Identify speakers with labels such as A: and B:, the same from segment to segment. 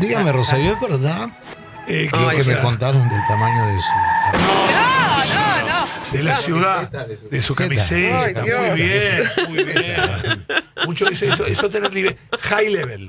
A: Dígame, Rosario, ¿es verdad lo que me contaron del tamaño de su...
B: De la ciudad, de su camiseta.
C: Ay, Dios.
B: Muy bien, muy bien. Mucho eso tener nivel. High level.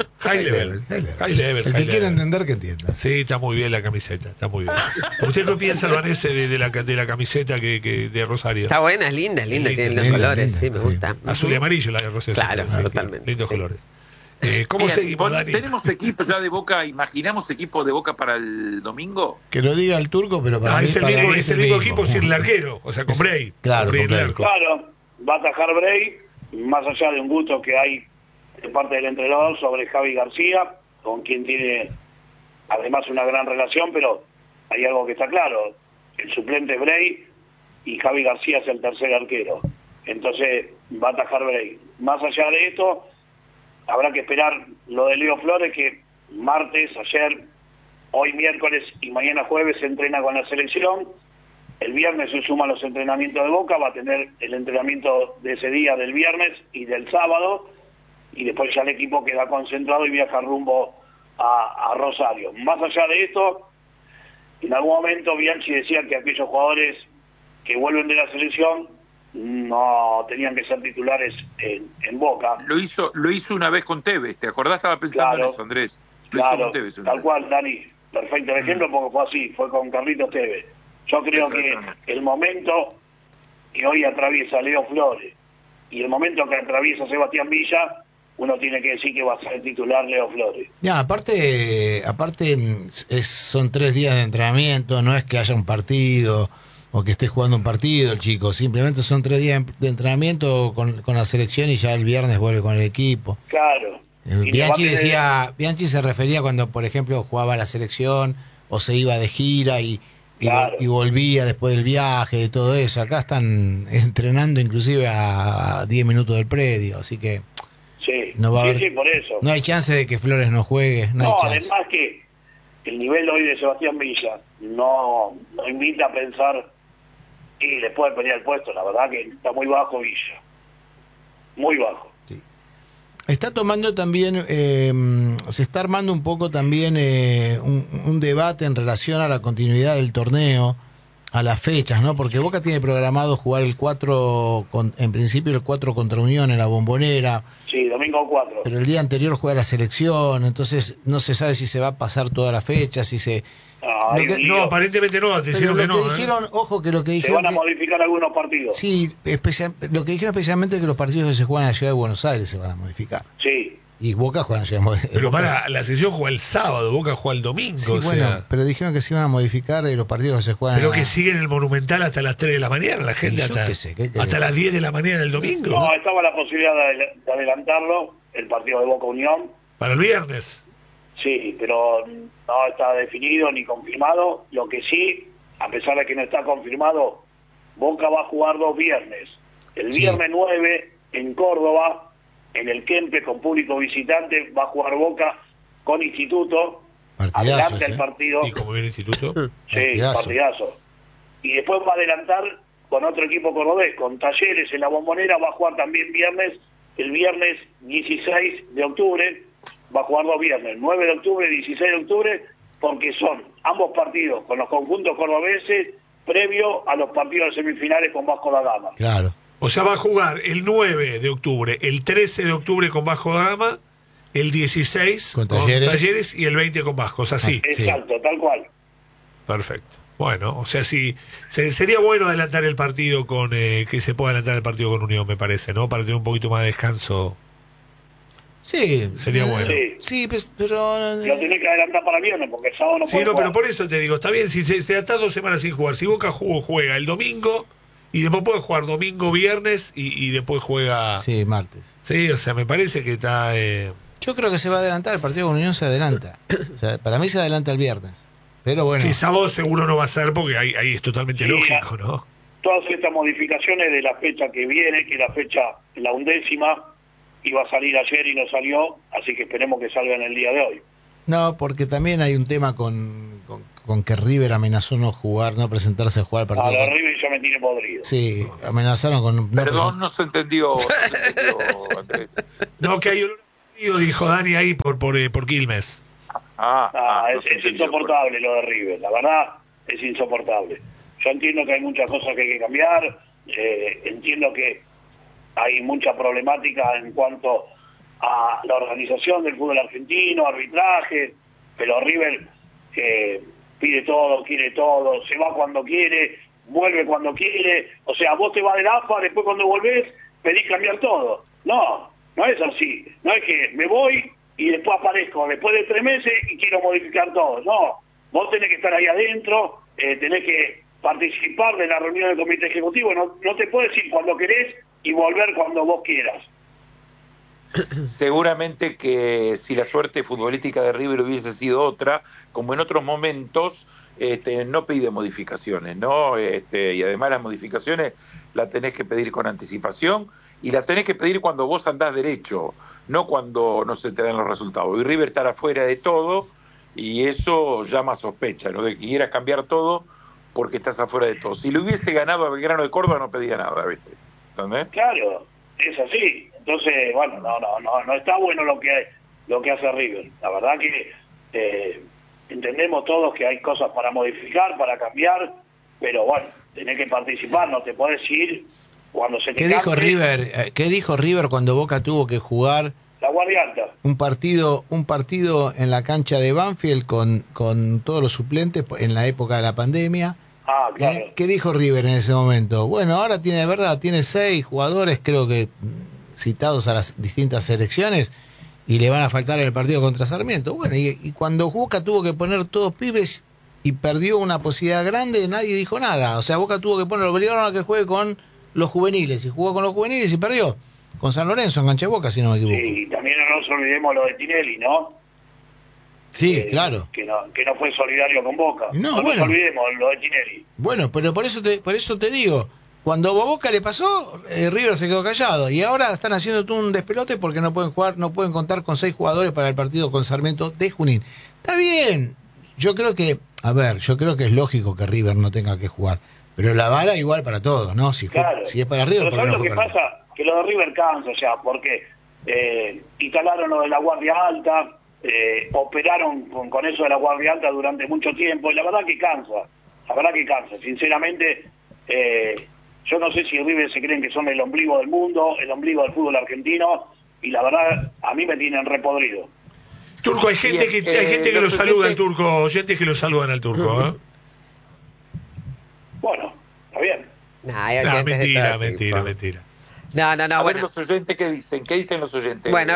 A: El que quiera entender, que entienda.
B: Sí, está muy bien la camiseta, está muy bien. ¿Usted qué piensa, Vanessa, de la camiseta que de Rosario?
C: Está buena, es linda, tiene los
A: linda,
C: colores,
A: linda,
C: sí, me
A: sí.
C: gusta.
B: Azul y amarillo la de Rosario.
C: Claro,
B: Sí,
C: totalmente.
B: Lindos
C: Sí.
B: colores. ¿Cómo
C: Bien.
B: seguimos,
D: Bueno,
B: Dani?
D: ¿tenemos equipos ya de Boca? ¿Imaginamos equipos de Boca para el domingo?
A: Que lo diga el turco, pero para mí,
B: Es el
A: para
B: mismo,
A: mí
B: es el mismo equipo sin el arquero, o sea, con Bray.
A: Claro,
B: Bray
A: con Bray.
B: el arco.
E: Claro, va a atajar Bray, más allá de un gusto que hay de parte del entrenador sobre Javi García, con quien tiene además una gran relación, pero hay algo que está claro, el suplente es Bray y Javi García es el tercer arquero, entonces va a atajar Bray. Más allá de esto, habrá que esperar lo de Leo Flores, que martes, ayer, hoy miércoles y mañana jueves se entrena con la selección. El viernes se suman los entrenamientos de Boca, va a tener el entrenamiento de ese día del viernes y del sábado, y después ya el equipo queda concentrado y viaja rumbo a Rosario. Más allá de esto, en algún momento Bianchi decía que aquellos jugadores que vuelven de la selección no tenían que ser titulares en Boca.
D: Lo hizo una vez con Tevez, ¿te acordás? Estaba pensando
E: Claro.
D: en eso, Andrés. Lo hizo
E: Claro,
D: con Tevez una
E: tal
D: vez.
E: cual, Dani. Perfecto el ejemplo porque fue así, fue con Carlitos Tevez. Yo creo que
D: Exactamente.
E: el momento que hoy atraviesa Leo Flores y el momento que atraviesa Sebastián Villa, uno tiene que decir que va a ser titular Leo Flores.
A: Ya, aparte son 3 días de entrenamiento, no es que haya un partido o que esté jugando un partido el chico, simplemente son 3 días de entrenamiento con la selección y ya el viernes vuelve con el equipo.
E: Claro. Y
A: Bianchi
E: nos va a tener-
A: Bianchi se refería cuando, por ejemplo, jugaba la selección o se iba de gira y
E: Claro.
A: volvía después del viaje, de todo eso. Acá están entrenando inclusive a 10 minutos del predio, así que
E: Sí,
A: no va a haber-
E: sí, por eso.
A: no hay chance de que Flores no juegue, no hay chance.
E: Además que el nivel hoy de Sebastián Villa no invita a pensar y le puede pelear el puesto. La verdad que está muy bajo Villa. Muy bajo.
A: Está tomando también, se está armando un poco también un debate en relación a la continuidad del torneo, a las fechas, ¿no? Porque Boca tiene programado jugar el 4, en principio el 4 contra Unión en la Bombonera,
E: Sí, domingo 4.
A: pero el día anterior juega la selección, entonces no se sabe si se va a pasar toda la fecha, si se...
E: No, hay
A: Lo
E: un
A: que-
E: lío.
B: No, aparentemente no, te
A: Pero
B: dijeron
A: lo
B: que
A: que
B: no.
A: dijeron, ojo que lo que
E: Se
A: dijeron...
E: van a
A: que-
E: modificar algunos partidos.
A: sí, lo que dijeron especialmente que los partidos que se juegan en la ciudad de Buenos Aires se van a modificar.
E: Sí.
A: Y Boca juega en la ciudad de Buenos Aires.
B: Pero para, la selección juega el sábado, Boca juega el domingo.
A: Sí,
B: o
A: bueno,
B: sea,
A: pero dijeron que se iban a modificar los partidos que se juegan.
B: pero
A: a-
B: que siguen el Monumental hasta las 3 de la mañana, la gente
A: yo
B: hasta,
A: qué sé, ¿qué querés?
B: hasta las 10 de la mañana del domingo.
E: No, estaba la posibilidad de adelantarlo, el partido de Boca Unión.
B: Para el viernes.
E: Sí, pero no está definido ni confirmado. Lo que sí, a pesar de que no está confirmado, Boca va a jugar 2 viernes. El
A: Sí.
E: viernes 9 en Córdoba, en el Kempe con público visitante, va a jugar Boca con Instituto.
A: Partidazo
E: Adelanta
A: ese,
E: el
A: ¿eh?
E: partido.
B: Y como viene el instituto.
E: Sí,
A: Partidazo.
E: partidazo. Y después va a adelantar con otro equipo cordobés, con Talleres en la Bombonera, va a jugar también viernes, el viernes 16 de octubre, va a jugar 2 viernes, 9 de octubre y 16 de octubre, porque son ambos partidos con los conjuntos cordobeses previo a los partidos de semifinales con Vasco da Gama.
A: Claro.
B: O sea, va a jugar el 9 de octubre, el 13 de octubre con Bajo Gama, el 16
A: Con Talleres.
B: y el 20 con Vasco. O sea, sí.
A: Sí.
E: Exacto, tal cual.
B: Perfecto. Bueno, o sea, sí, sería bueno adelantar el partido con que se pueda adelantar el partido con Unión, me parece, ¿no? Para tener un poquito más de descanso.
A: Sí.
B: Sería bueno.
E: Sí.
A: Sí, pero...
E: Lo tenés que adelantar para viernes, porque el sábado no
B: Sí,
E: puede
B: no,
E: jugar.
B: pero por eso te digo, está bien, si se está 2 semanas sin jugar, si Boca juega el domingo y después puede jugar domingo, viernes y después juega...
A: Sí, martes.
B: Sí, o sea, me parece que está...
A: Yo creo que se va a adelantar, el partido con Unión se adelanta. O sea, para mí se adelanta el viernes. Pero bueno,
B: Sí, sábado seguro no va a ser porque ahí es totalmente
E: Sí,
B: lógico, ¿no?
E: Todas estas modificaciones de la fecha que viene, que la fecha, la 11ª, iba a salir ayer y no salió, así que esperemos que salga en el día de hoy.
A: no, porque también hay un tema con que River amenazó no jugar, no presentarse a jugar el
E: A
A: partido.
E: la River ya me tiene podrido.
A: Sí, amenazaron con... no
D: Perdón, no se entendió, Andrés.
B: No, que hay olor a frío, dijo Dani ahí por Quilmes.
E: Es insoportable lo de River, la verdad es insoportable. Yo entiendo que hay muchas cosas que hay que cambiar, entiendo que hay mucha problemática en cuanto a la organización del fútbol argentino, arbitraje, pero River pide todo, quiere todo, se va cuando quiere, vuelve cuando quiere, o sea, vos te vas del AFA, después cuando volvés pedís cambiar todo. No es así, no es que me voy y después aparezco después de 3 meses y quiero modificar todo. No, vos tenés que estar ahí adentro, tenés que participar de la reunión del comité ejecutivo, no te puedes ir cuando querés y volver cuando vos quieras.
D: Seguramente que si la suerte futbolística de River hubiese sido otra, como en otros momentos, no pide modificaciones, ¿no? Y además las modificaciones las tenés que pedir con anticipación y las tenés que pedir cuando vos andás derecho, no cuando no se te dan los resultados. Y River estará fuera de todo y eso llama sospecha, ¿no? De que quieras cambiar todo porque estás afuera de todo. Si le hubiese ganado a Belgrano de Córdoba no pedía nada, ¿viste? ¿Entendés?
E: Claro, es así. Entonces, bueno, no está bueno lo que hace River. La verdad que entendemos todos que hay cosas para modificar, para cambiar, pero bueno, tenés que participar, no te podés ir cuando se te
A: ¿Qué dijo River cuando Boca tuvo que jugar
E: la Guardia Alta?
A: Un partido en la cancha de Banfield con todos los suplentes en la época de la pandemia.
E: Claro.
A: ¿Qué dijo River en ese momento? Bueno, ahora tiene 6 jugadores, creo que citados a las distintas selecciones, y le van a faltar en el partido contra Sarmiento. Bueno, y cuando Boca tuvo que poner todos pibes y perdió una posibilidad grande, nadie dijo nada. O sea, Boca tuvo que poner, obligaron a que juegue con los juveniles, y jugó con los juveniles y perdió. Con San Lorenzo, en cancha de Boca, si no me equivoco.
E: Sí, y también no nos olvidemos lo de Tinelli, ¿no?
A: Sí, claro.
E: Que no fue solidario con Boca.
A: No,
E: nos olvidemos lo de Tinelli.
A: Bueno, pero por eso te digo, cuando a Boca le pasó, River se quedó callado. Y ahora están haciendo todo un despelote porque no pueden contar con 6 jugadores para el partido con Sarmiento de Junín. Está bien. Yo creo que es lógico que River no tenga que jugar. Pero la vara igual para todos, ¿no? Si es para River,
E: pero ¿sabes lo que pasa? Que lo de River cansa ya, porque instalaron lo de la Guardia Alta, operaron con eso de la Guardia Alta durante mucho tiempo, y la verdad que cansa, sinceramente. Yo no sé si River se creen que son el ombligo del mundo, el ombligo del fútbol argentino, y la verdad a mí me tienen repodrido.
B: Turco, hay gente que lo saluda al Turco, oyentes que lo saludan al Turco, ¿eh?
E: Bueno, está bien.
B: Mentira.
D: No,
C: Bueno,
D: los oyentes, ¿qué dicen? ¿Qué dicen los oyentes?
C: Bueno,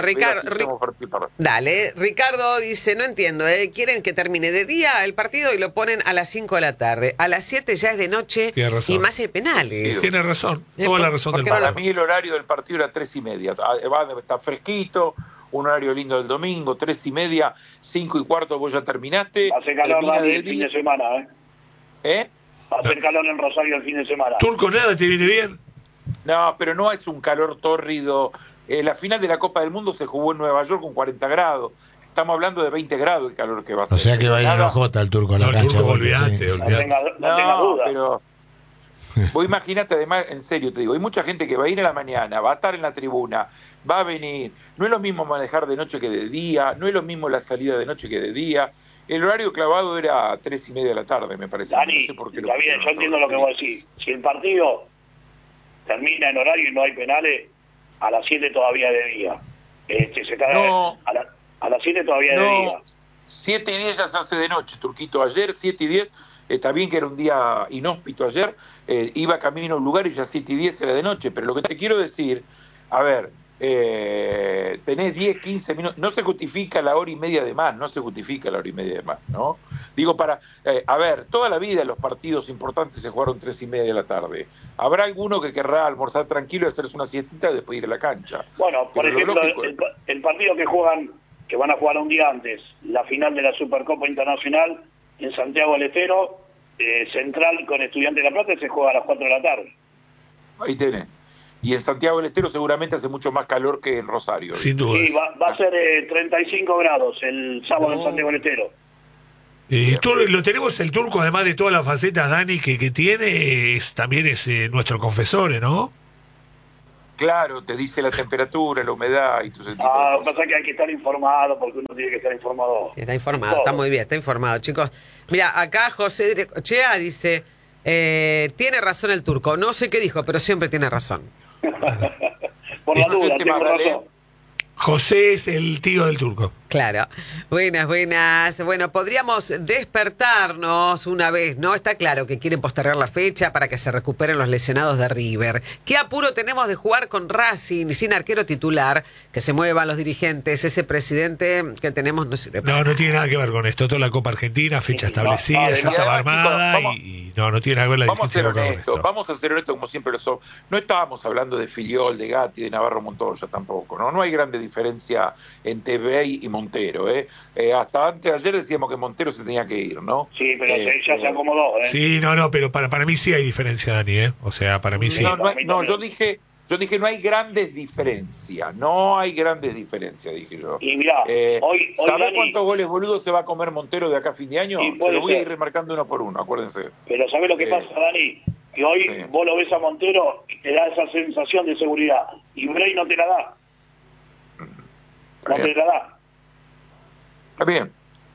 C: Ricardo dice, no entiendo, quieren que termine de día el partido y lo ponen a las 5 de la tarde. A las 7 ya es de noche y más hay penales.
B: Tiene razón, toda la razón del mundo.
D: Para mí el horario del partido era 3:30. Está fresquito, un horario lindo del domingo, 3:30, 5:15 vos ya terminaste.
E: Hace calor el fin de semana,
D: ¿Eh?
E: Va a hacer calor en Rosario el fin de semana.
B: Turco, ¿nada te viene bien?
D: No, pero no es un calor tórrido. La final de la Copa del Mundo se jugó en Nueva York con 40 grados. Estamos hablando de 20 grados el calor que va a ser.
A: O sea que va a ir una jota el Turco a la cancha.
B: Olvídate.
E: No tengas duda.
D: Pero vos imaginate, además, en serio te digo, hay mucha gente que va a ir a la mañana, va a estar en la tribuna, va a venir. No es lo mismo manejar de noche que de día, no es lo mismo la salida de noche que de día. El horario clavado era 3:30 de la tarde, me parece.
E: Dani,
D: no sé por qué
E: está bien, yo entiendo lo que vos decís. Si el partido termina en horario y no hay penales, a las 7 todavía de día. A las 7 todavía de día.
D: 7:10 ya se hace de noche, Turquito. Ayer, 7:10, está bien que era un día inhóspito ayer, iba camino a un lugar y ya 7:10 era de noche, pero lo que te quiero decir, a ver, tenés 10, 15 minutos, no se justifica la hora y media de más, ¿no? Digo, a ver, toda la vida los partidos importantes se jugaron 3:30 de la tarde. Habrá alguno que querrá almorzar tranquilo y hacerse una siestita y después ir a la cancha.
E: Bueno, por ejemplo, el partido que van a jugar un día antes, la final de la Supercopa Internacional en Santiago del Estero, Central con Estudiantes de La Plata, se juega a las 4 de la tarde.
D: Ahí tenés. Y en Santiago del Estero seguramente hace mucho más calor que en Rosario.
B: Sin duda.
E: Sí, va a ser 35 grados el sábado en Santiago del Estero.
B: Lo tenemos el Turco, además de todas las facetas, Dani, que tiene, también es nuestro confesor, ¿no?
D: Claro, te dice la temperatura, la humedad y todo ese tipo de
E: Lo
D: cosas.
E: que pasa es que hay que estar informado, porque uno tiene que estar informado.
C: Está informado, está muy bien, está informado, chicos. Mira, acá José Chea dice, tiene razón el turco. No sé qué dijo, pero siempre tiene razón.
E: Por la
D: No sé
E: duda,
D: el tema,
E: tengo
D: dale.
E: razón.
B: José es el tío del turco.
C: Claro. Buenas, buenas. Bueno, podríamos despertarnos una vez, ¿no? Está claro que quieren postergar la fecha para que se recuperen los lesionados de River. ¿Qué apuro tenemos de jugar con Racing sin arquero titular? Que se muevan los dirigentes. Ese presidente que tenemos no sirve para
B: No tiene nada que ver con esto. Toda la Copa Argentina, fecha establecida, ya estaba armada y no tiene nada que ver la
D: Vamos a
B: dirigencia
D: ser
B: de Boca con
D: honestos,
B: esto.
D: vamos a ser honestos como siempre lo somos. No estábamos hablando de Filiol, de Gatti, de Navarro Montoya tampoco, ¿no? No hay grande diferencia entre Bey y Montero, ¿eh? Hasta antes de ayer decíamos que Montero se tenía que ir, ¿no?
E: Sí, pero ya se acomodó, ¿eh?
B: Sí, pero para mí sí hay diferencia, Dani, ¿eh? O sea, para mí sí.
D: No, yo dije no hay grandes diferencias, dije yo.
E: Y mirá, hoy
D: ¿Sabés
E: Dani,
D: cuántos goles boludos se va a comer Montero de acá a fin de año?
E: Sí,
D: Se
E: puede
D: lo voy a
E: ser.
D: ir remarcando uno por uno, acuérdense.
E: pero ¿sabés lo que pasa, Dani? Que hoy
D: Sí.
E: vos lo ves a Montero y te da esa sensación de seguridad. Y Bray no te la da.
D: Está bien.
E: Te la da.
D: Está bien.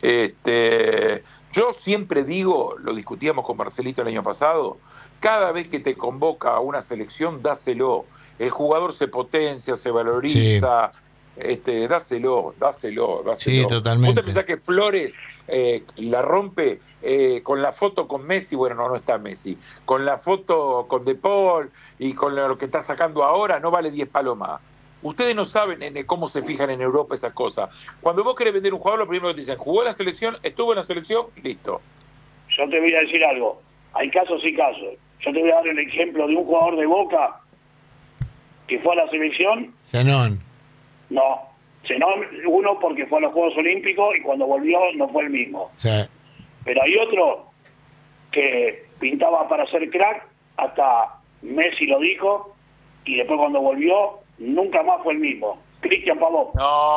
D: Yo siempre digo, lo discutíamos con Marcelito el año pasado, cada vez que te convoca a una selección, dáselo. El jugador se potencia, se valoriza, dáselo.
A: Sí, totalmente.
D: ¿Vos te pensás que Flores la rompe con la foto con Messi? Bueno, no está Messi. Con la foto con De Paul y con lo que está sacando ahora, no vale 10 palos más. Ustedes no saben cómo se fijan en Europa esas cosas. Cuando vos querés vender un jugador, lo primero que te dicen, jugó en la selección, estuvo en la selección, listo.
E: Yo te voy a decir algo. Hay casos y casos. Yo te voy a dar el ejemplo de un jugador de Boca que fue a la selección.
A: Zenón.
E: No. Uno porque fue a los Juegos Olímpicos y cuando volvió no fue el mismo.
A: Sí.
E: Pero hay otro que pintaba para ser crack, hasta Messi lo dijo, y después cuando volvió nunca más fue el mismo. Cristian Pavón.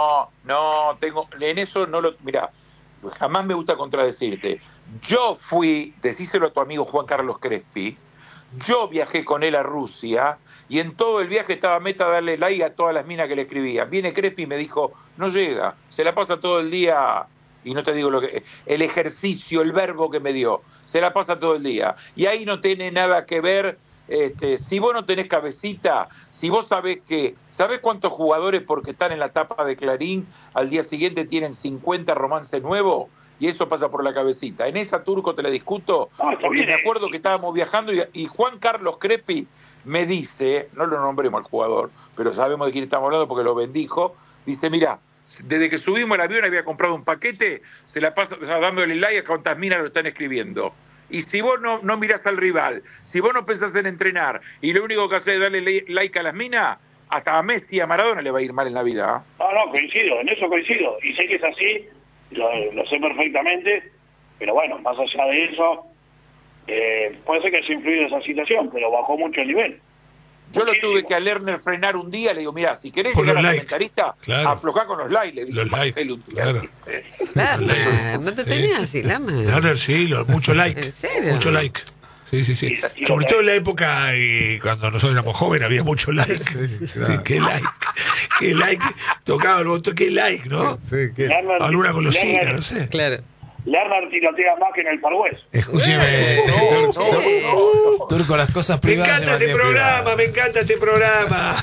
D: En eso no lo... Mirá, jamás me gusta contradecirte. Yo decíselo a tu amigo Juan Carlos Crespi, yo viajé con él a Rusia y en todo el viaje estaba meta a darle like a todas las minas que le escribían. Viene Crespi y me dijo, no llega, se la pasa todo el día, y no te digo el ejercicio, el verbo que me dio, se la pasa todo el día. Y ahí no tiene nada que ver, si vos no tenés cabecita, si vos ¿sabés cuántos jugadores porque están en la tapa de Clarín al día siguiente tienen 50 romances nuevos? Y eso pasa por la cabecita. En esa, Turco, te la discuto, porque me acuerdo que estábamos viajando y Juan Carlos Crespi me dice, no lo nombremos al jugador, pero sabemos de quién estamos hablando porque lo bendijo, dice, mira, desde que subimos al avión había comprado un paquete, se la pasa dándole like a cuántas minas lo están escribiendo. Y si vos no mirás al rival, si vos no pensás en entrenar y lo único que haces es darle like a las minas, hasta a Messi y a Maradona le va a ir mal en la vida.
E: No, coincido, en eso coincido. Y sé que es así, lo sé perfectamente, pero bueno, más allá de eso, puede ser que haya influido esa situación, pero bajó mucho el nivel.
D: Yo lo tuve que a Lerner frenar un día, le digo, mira, si querés llegar a comentarista, aflojá con los likes, le dije.
B: Los likes, claro.
C: Lerner, no te tenías así, Lerner.
B: Lerner, sí, mucho like.
C: ¿En serio?
B: Mucho like. Sí. Sobre todo en la época cuando nosotros éramos jóvenes había mucho like.
A: Sí, claro.
B: Sí, qué like. Tocaba el botón, qué like, ¿no?
A: Sí, ¿qué?
B: Alguna golosina, no sé.
C: Claro.
E: Lerner tirotea más que en el Far West.
A: Escúcheme, Turco, las cosas
B: Me
A: privadas.
B: encanta este programa, me encanta este programa.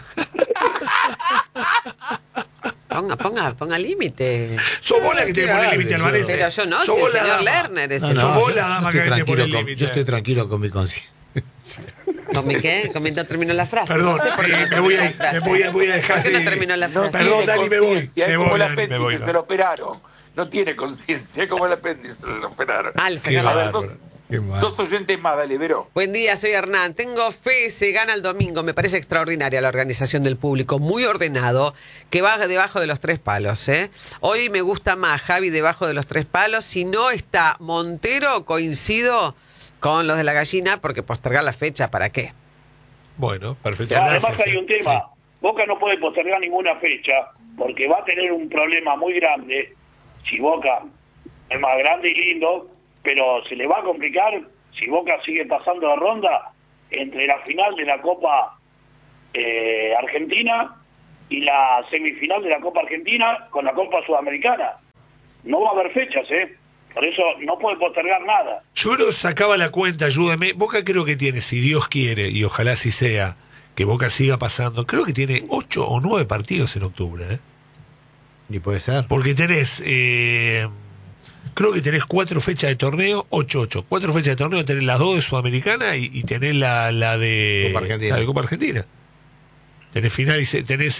C: Ponga límite.
B: Sos vos la que te pone el límite, Alvarez.
C: Pero yo no,
B: Sos
C: si el
B: vos la
C: señor
B: dama.
C: Lerner es
A: No,
C: el...
B: Sos vos la
A: yo
B: dama
A: estoy
B: que te pone el
A: tranquilo
B: límite.
A: yo estoy tranquilo con mi conciencia.
C: ¿Con mi qué? ¿Con mi no terminó la frase?
B: Perdón,
C: No sé por qué no
B: me
C: terminó
B: voy
C: la
B: a
C: frase.
B: voy a dejar
C: ¿Por qué no
B: de-
C: terminó la frase?
B: Perdón, Dani, me voy.
D: Es como el
B: Dani, me voy.
D: apéndice, se lo operaron. No tiene conciencia, es como el apéndice, se lo operaron.
C: Ah, le
B: Qué
C: sacaron.
D: A ver,
B: bárbaro.
A: Qué mal.
D: dos oyentes más, dale, Vero.
C: Buen día, soy Hernán. Tengo fe, se gana el domingo. Me parece extraordinaria la organización del público, muy ordenado, que va debajo de los 3 palos. Hoy me gusta más Javi debajo de los 3 palos. Si no está Montero, coincido con los de la gallina, porque postergar la fecha, ¿para qué?
B: Bueno, perfecto.
E: Además
B: Gracias.
E: hay un tema, Boca no puede postergar ninguna fecha, porque va a tener un problema muy grande, si Boca es más grande y lindo, pero se le va a complicar si Boca sigue pasando de ronda entre la final de la Copa Argentina y la semifinal de la Copa Argentina con la Copa Sudamericana. No va a haber fechas, por eso no puede postergar nada.
B: Yo no sacaba la cuenta, ayúdame. Boca creo que tiene, si Dios quiere, y ojalá así sea, que Boca siga pasando, creo que tiene 8 o 9 partidos en octubre.
A: Y puede ser.
B: Porque tenés, creo que tenés 4 fechas de torneo, 8. 4 fechas de torneo, tenés las 2 de Sudamericana y tenés la de
A: Copa Argentina.
B: La de Copa Argentina. Tenés final y tenés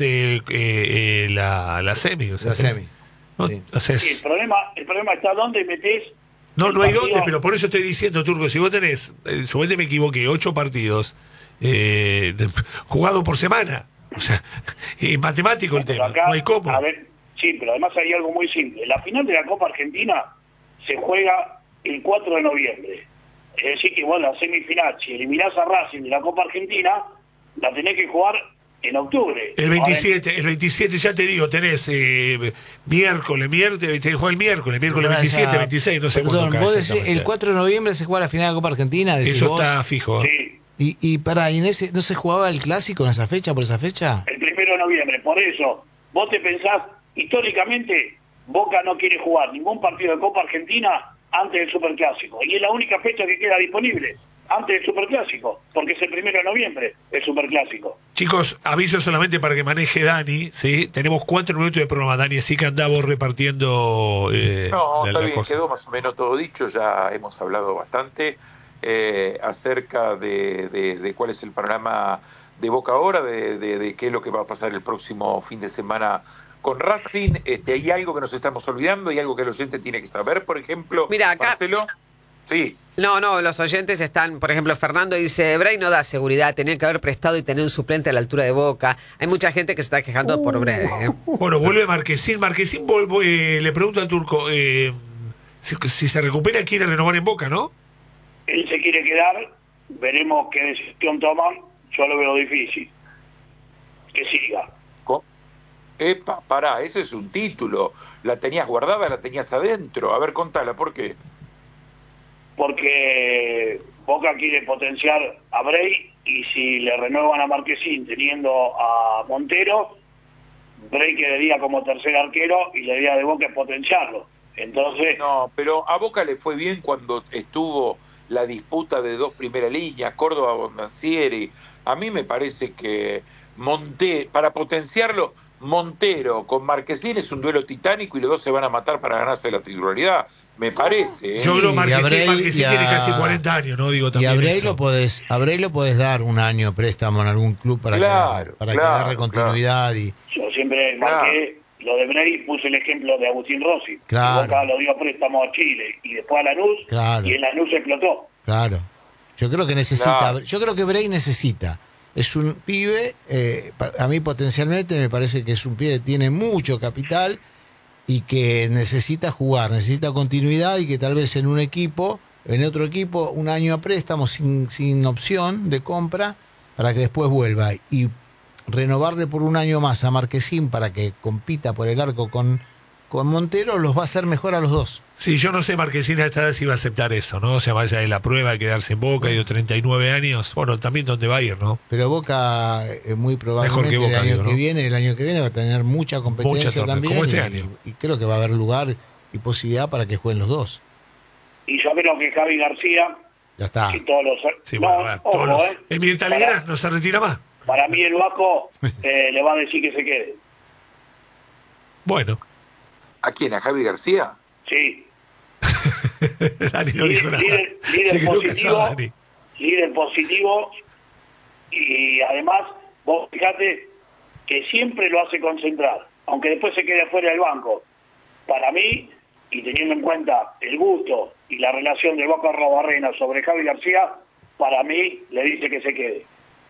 B: la semi. O sea,
A: La semi.
B: No,
A: Sí.
B: o sea,
E: Sí, el problema está dónde metés.
B: no
E: el
B: hay
E: partido.
B: dónde, pero por eso estoy diciendo, Turco, si vos tenés, suponete me equivoqué, 8 partidos jugados por semana, o sea, es matemático el
E: Pero
B: tema,
E: acá,
B: no hay cómo.
E: a ver, sí, pero además hay algo muy simple. La final de la Copa Argentina se juega el 4 de noviembre. Es decir, que vos la semifinal, si eliminás a Racing de la Copa Argentina, la tenés que jugar en octubre.
B: El 27 ya te digo, tenés miércoles, tenés que jugar el miércoles 27, 26, no sé
A: Perdón,
B: cuándo cae
A: vos decís,
B: exactamente.
A: el 4 de noviembre se juega la final de la Copa Argentina, decís
B: Eso
A: vos.
B: está fijo.
E: Sí,
A: Y pará, ¿y en ese, no se jugaba el clásico en esa fecha, por esa fecha?
E: el 1 de noviembre. Por eso, vos te pensás, históricamente, Boca no quiere jugar ningún partido de Copa Argentina antes del Superclásico. Y es la única fecha que queda disponible, antes del Superclásico, porque es el 1 de noviembre, el Superclásico.
B: Chicos, aviso solamente para que maneje Dani, ¿sí? Tenemos 4 minutos de programa, Dani, así que anda vos repartiendo
D: No, está
B: la
D: bien,
B: cosa.
D: quedó más o menos todo dicho, ya hemos hablado bastante acerca de cuál es el panorama de Boca ahora, de qué es lo que va a pasar el próximo fin de semana con Racing. Hay algo que nos estamos olvidando, hay algo que el oyente tiene que saber, por ejemplo.
C: Mira, acá-
D: Marcelo. Sí.
C: No, los oyentes están, por ejemplo, Fernando dice, Bray no da seguridad, tenía que haber prestado y tener un suplente a la altura de Boca. Hay mucha gente que se está quejando por Bray.
B: Bueno, vuelve Marquesín. Marquesín le pregunta al Turco si se recupera, quiere renovar en Boca, ¿no?
E: Él se quiere quedar, veremos qué decisión toman, yo lo veo difícil. Que siga.
D: Epa, pará, ese es un título. La tenías guardada, la tenías adentro. A ver, contala, ¿por qué?
E: Porque Boca quiere potenciar a Bray y si le renuevan a Marquesín teniendo a Montero, Bray quedaría como tercer arquero y la idea de Boca es potenciarlo. Entonces,
D: No, pero a Boca le fue bien cuando estuvo la disputa de 2 primeras líneas, Córdoba Bondancieri. A mí me parece que para potenciarlo, Montero con Marquesín es un duelo titánico y los dos se van a matar para ganarse la titularidad. Me parece.
B: Yo creo
A: y
B: que
A: a Bray
B: Marquesín
A: y a-
B: tiene casi 40 años, ¿no? Digo
A: Y
B: también
A: a Bray
B: eso.
A: a Bray lo podés dar un año préstamo en algún club para
D: Claro,
A: que
D: claro,
A: agarre continuidad y
E: yo siempre marqué lo de Bray, puse el ejemplo de Agustín Rossi.
A: Claro.
E: Boca lo dio a préstamo a Chile y después a Lanús,
A: Claro.
E: y en Lanús explotó.
A: claro. Yo creo que necesita,
D: Claro.
A: yo creo que Bray necesita. Es un pibe, a mí potencialmente me parece que es un pibe que tiene mucho capital y que necesita jugar, necesita continuidad y que tal vez en un equipo, en otro equipo, un año a préstamo sin opción de compra para que después vuelva. Y renovarle por un año más a Marquesín para que compita por el arco con Montero los va a hacer mejor a los dos.
B: Sí, yo no sé Marquesín a esta edad si va a aceptar eso, ¿no? O sea, vaya de la prueba de quedarse en Boca, y de 39 años. Bueno, también dónde va a ir, ¿no?
A: Pero Boca muy probablemente
B: Mejor que Boca,
A: el año
B: digo, ¿no?
A: que viene va a tener mucha competencia
B: Mucha torneo,
A: también
B: como este
A: y,
B: año.
A: y creo que va a haber lugar y posibilidad para que jueguen los dos.
E: Y yo creo que Javi García
A: Ya está.
E: y todos los...
B: Sí,
E: No,
B: bueno, a ver,
E: ojo,
B: todos los... Emir Talleyrand
E: Para-
B: no se retira más.
E: Para mí el Vasco le va a decir que se quede.
B: Bueno,
D: ¿A quién? ¿A Javi García?
E: Sí.
B: Dani no dijo nada.
E: Líder
B: Se quedó
E: positivo,
B: callado, Dani.
E: líder positivo y además vos fíjate que siempre lo hace concentrar, aunque después se quede fuera del banco. Para mí, y teniendo en cuenta el gusto y la relación de Boca Robarrena sobre Javi García, para mí le dice que se quede.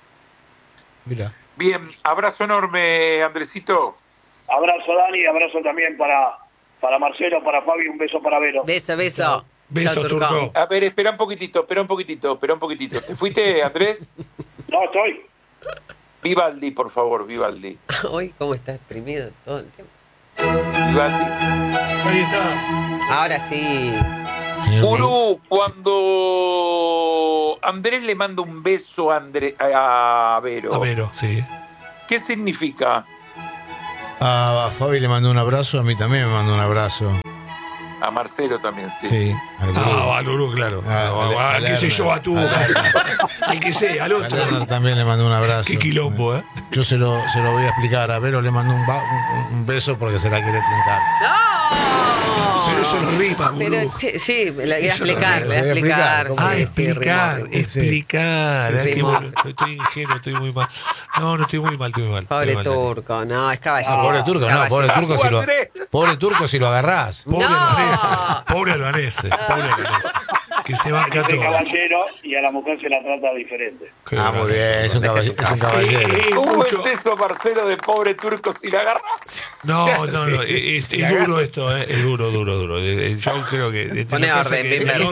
A: Mira.
D: Bien, abrazo enorme, Andresito.
E: Abrazo Dani, abrazo también para Marcelo, para Fabi, un beso para Vero.
C: Beso.
B: Beso,
C: Chao,
B: Turco.
D: A ver, espera un poquitito. ¿Te fuiste, Andrés?
E: No, estoy.
D: Vivaldi, por favor, Vivaldi.
C: Hoy, ¿cómo está exprimido todo el tiempo?
D: Vivaldi.
B: Ahí está.
C: Ahora sí.
A: Señor
D: Gurú, cuando Andrés le manda un beso a Vero,
B: A Vero, sí.
D: ¿qué significa?
A: A Fabi le mandó un abrazo, a mí también me mandó un abrazo.
D: A Marcelo también, sí.
A: Sí, al Gurú.
B: Al Gurú, claro.
A: A
B: Al que sé yo, a tú. Al que sé, al
A: A
B: otro.
A: Lerner también le mandó un abrazo.
B: Qué quilombo, ¿eh?
A: Yo se lo voy a explicar. A Vero le mandó un beso porque se la quiere trincar.
B: Pero eso no rima, Gurú.
C: Pero sí, le voy a
B: Eso no
C: explicar, le voy a
A: voy a
C: explicar.
A: explicar, ¿cómo?
B: Ah,
C: Sí, sí,
B: explicar,
C: rimó.
B: explicar.
C: Sí,
B: Ay, qué
C: rimó.
B: bueno. Estoy ingenuo, estoy muy mal. No, estoy muy mal, estoy muy mal.
C: Pobre
B: Estoy muy mal.
C: turco, no, es caballero.
A: Pobre turco, no, pobre turco si lo,
D: Andrés.
A: pobre turco si lo agarrás.
B: Pobre
C: No.
B: albanese, pobre albanese, pobre albanese. Que se banca
E: Es de
B: todo.
E: caballero y a la mujer se la trata diferente.
B: Qué
A: Ah, muy
B: grande.
A: bien, es un caballero.
D: ¿Cómo
B: mucho-
D: es eso, Marcelo, de pobre turco si la agarras?
B: No, es duro esto, es duro. Yo creo que... entre
C: Pone
B: las cosas
C: orden,
B: que-
C: Bimber.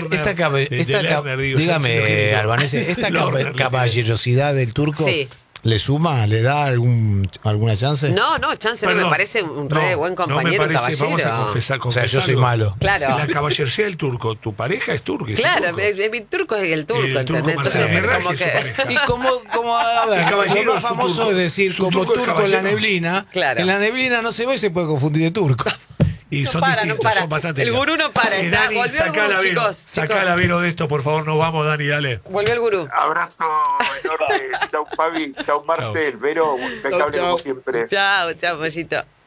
A: Dígame, Albanese, esta
B: Lerner,
A: caballerosidad del turco
C: Sí.
A: le suma, le da alguna chance.
C: No, Chance no me
B: Perdón,
C: parece un re
B: no,
C: buen
B: no me
C: compañero, un
B: parece,
C: caballero.
B: vamos a confesar,
A: O sea, yo soy malo.
C: Claro.
B: La caballerosidad del turco, tu pareja es turca.
C: Claro, mi turco es el turco,
B: El turco
C: ¿entendés?
B: Marcelo
C: Entonces,
B: Merraje
C: como
B: es su
C: que...
B: pareja.
A: Y como a ver,
B: El caballero
A: lo
B: es
A: más
B: su
A: famoso
B: turco.
A: es decir,
B: Su
A: como
B: turco es
A: turco en la
B: caballero.
A: neblina,
C: Claro.
A: en la neblina no se ve y se puede confundir de turco.
B: Y son
C: No para,
B: distintos,
C: no para.
B: son bastante.
C: El gurú no para, está.
B: Dani,
C: Volvió el
B: sacá
C: gurú,
B: la Vero,
C: chicos,
B: sacá
C: chicos.
B: la Vero de esto, por favor, nos vamos, Dani, dale.
C: Volvió el gurú.
D: Abrazo enorme. Chau, Fabi. Chau, Marcel. Vero, impecable
A: Chau, chau.
D: como siempre.
C: Chao, pollito.